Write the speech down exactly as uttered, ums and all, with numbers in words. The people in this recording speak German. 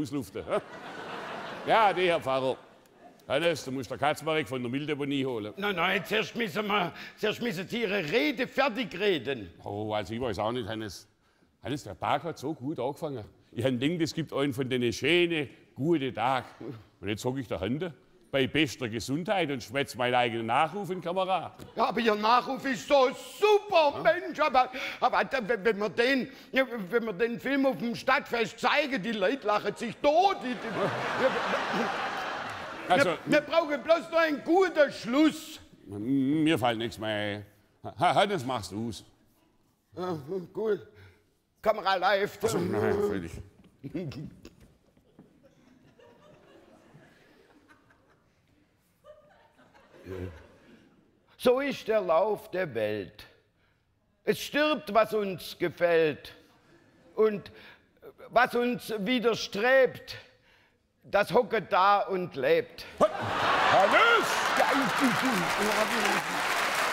ausluften. Ja, die, Herr Pfarrer. Hannes, du musst der Katzmarek von der Mülldeponie holen. Nein, nein, zuerst müssen wir, zuerst müssen Sie Ihre Rede fertig reden. Oh, also ich weiß auch nicht, Hannes. Hannes, der Tag hat so gut angefangen. Ich habe gedacht, es gibt einen von den schönen, guten Tagen. Und jetzt sage ich der Hände, bei bester Gesundheit und schwätze meinen eigenen Nachruf in die Kamera. Ja, aber Ihr Nachruf ist so super, ja. Mensch. Aber, aber wenn, wir den, wenn wir den Film auf dem Stadtfest zeigen, die Leute lachen sich tot. Die, die, also, wir, wir brauchen bloß noch einen guten Schluss. Mir fällt nichts mehr ein. Hannes, machst du aus. Ja, gut. Kamera läuft. Also, nein, völlig. So ist der Lauf der Welt. Es stirbt, was uns gefällt. Und was uns widerstrebt, das hocke da und lebt. Hannes! Ja, ich, ich, ich, ich, ich, ich.